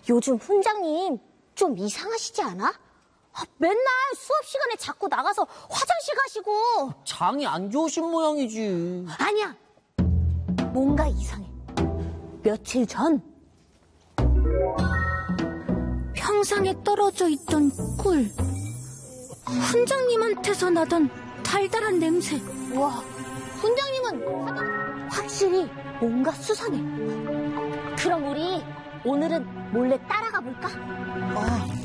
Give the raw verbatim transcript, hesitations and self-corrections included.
요즘 훈장님 좀 이상하시지 않아? 아, 맨날 수업 시간에 자꾸 나가서 화장실 가시고. 장이 안 좋으신 모양이지. 아니야. 뭔가 이상해. 며칠 전 평상에 떨어져 있던 꿀, 훈장님한테서 나던 달달한 냄새. 와, 훈장님은 확실히 뭔가 수상해. 그럼 우리 오늘은 몰래 따라가 볼까? 아.